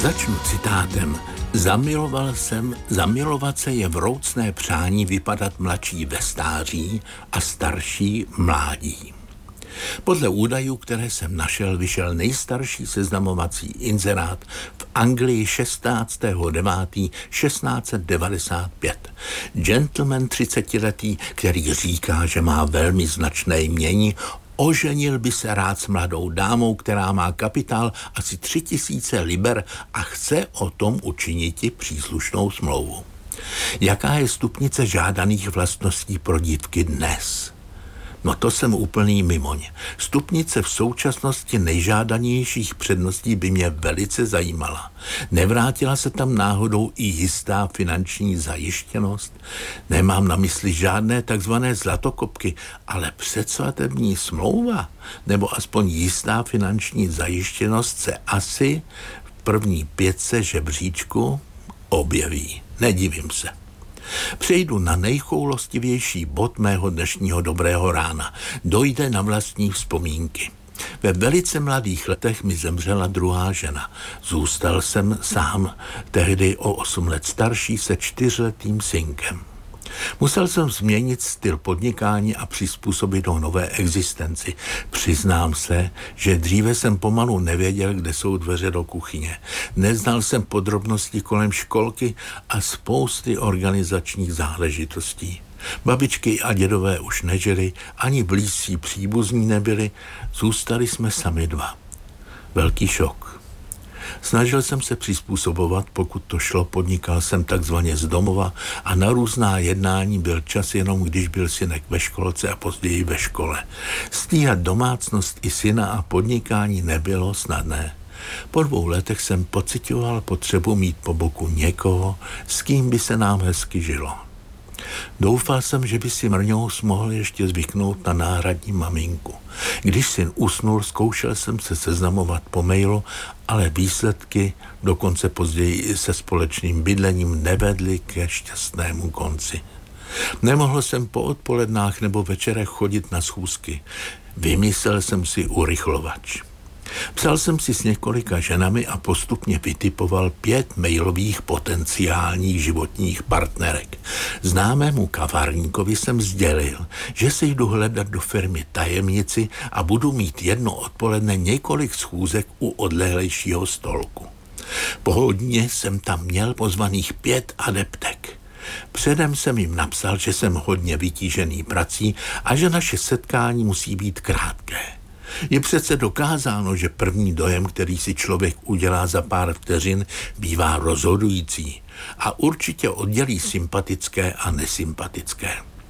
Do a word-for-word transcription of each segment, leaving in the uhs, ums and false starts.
Začnu citátem. Zamiloval jsem, zamilovat se je vroucné přání vypadat mladší ve stáří a starší mládí. Podle údajů, které jsem našel, vyšel nejstarší seznamovací inzerát v Anglii šestnáctého devátého šestnáct set devadesát pět. Gentleman třicetiletý, který říká, že má velmi značné jmění, oženil by se rád s mladou dámou, která má kapitál asi tři tisíce liber a chce o tom učiniti příslušnou smlouvu. Jaká je stupnice žádaných vlastností pro dívky dnes? No to jsem úplný mimoň. Stupnice v současnosti nejžádanějších předností by mě velice zajímala. Nevrátila se tam náhodou i jistá finanční zajištěnost? Nemám na mysli žádné takzvané zlatokopky, ale předsvatební smlouva nebo aspoň jistá finanční zajištěnost se asi v první pětce žebříčku objeví. Nedivím se. Přejdu na nejchoulostivější bod mého dnešního dobrého rána. Dojde na vlastní vzpomínky. Ve velice mladých letech mi zemřela druhá žena. Zůstal jsem sám, tehdy o osm let starší, se čtyřletým synkem. Musel jsem změnit styl podnikání a přizpůsobit ho nové existenci. Přiznám se, že dříve jsem pomalu nevěděl, kde jsou dveře do kuchyně. Neznal jsem podrobnosti kolem školky a spousty organizačních záležitostí. Babičky a dědové už nežili, ani blízcí příbuzní nebyli, zůstali jsme sami dva. Velký šok. Snažil jsem se přizpůsobovat, pokud to šlo, podnikal jsem takzvaně z domova a na různá jednání byl čas jenom, když byl synek ve školce a později ve škole. Stíhat domácnost i syna a podnikání nebylo snadné. Po dvou letech jsem pociťoval potřebu mít po boku někoho, s kým by se nám hezky žilo. Doufal jsem, že by si Mrňous mohl ještě zvyknout na náhradní maminku. Když syn usnul, zkoušel jsem se seznamovat po mailu, ale výsledky, dokonce později i se společným bydlením, nevedly ke šťastnému konci. Nemohl jsem po odpolednách nebo večerech chodit na schůzky. Vymyslel jsem si urychlovač. Psal jsem si s několika ženami a postupně vytipoval pět mailových potenciálních životních partnerek. Známému kavárníkovi jsem sdělil, že si jdu hledat do firmy tajemnici a budu mít jedno odpoledne několik schůzek u odlehlejšího stolku. Pohodně jsem tam měl pozvaných pět adeptek. Předem jsem jim napsal, že jsem hodně vytížený prací a že naše setkání musí být krátké. Je přece dokázáno, že první dojem, který si člověk udělá za pár vteřin, bývá rozhodující a určitě oddělí sympatické a nesympatické.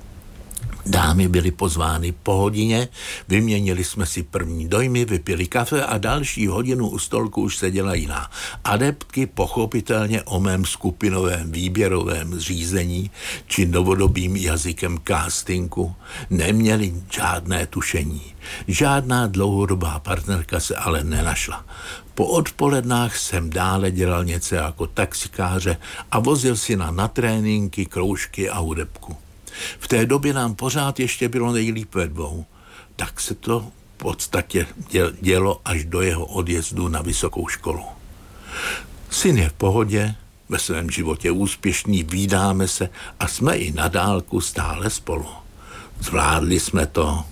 Dámy byly pozvány po hodině, vyměnili jsme si první dojmy, vypili kafe a další hodinu u stolku už seděla jiná. Adeptky pochopitelně o mém skupinovém výběrovém řízení či novodobým jazykem castingu neměly žádné tušení. Žádná dlouhodobá partnerka se ale nenašla. Po odpolednách jsem dále dělal něco jako taxikáře a vozil si na, na tréninky, kroužky a hudebku. V té době nám pořád ještě bylo nejlíp ve dvou, tak se to v podstatě dělo až do jeho odjezdu na vysokou školu. Syn je v pohodě, ve svém životě úspěšný, vídáme se a jsme i na dálku stále spolu. Zvládli jsme to,